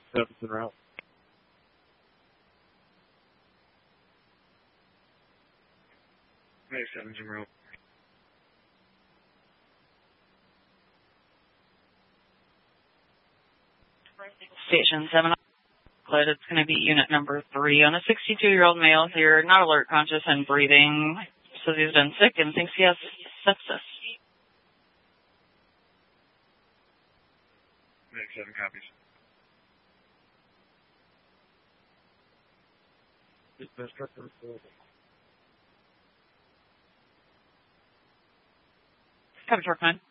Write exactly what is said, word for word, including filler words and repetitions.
Seven's en route. May seven's en route. Station seven, it's going to be unit number three on a sixty-two-year-old male here, not alert, conscious, and breathing. Says he's been sick and thinks he has sepsis. Make seven copies. Copy, Torque nine.